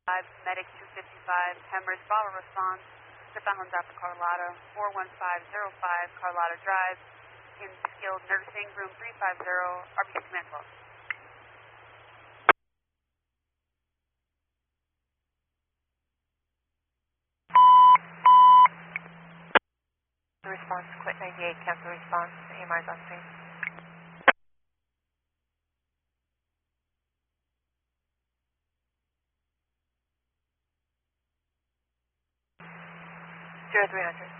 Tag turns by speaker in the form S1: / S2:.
S1: Medic 255, Hemorrhage Bravo response to Fountains Dr. Carlotta, 41505 Carlotta Drive, in skilled nursing, room 350, RBC Command 12.
S2: The response, quit 98, cancel response, AMR's on scene. 0300.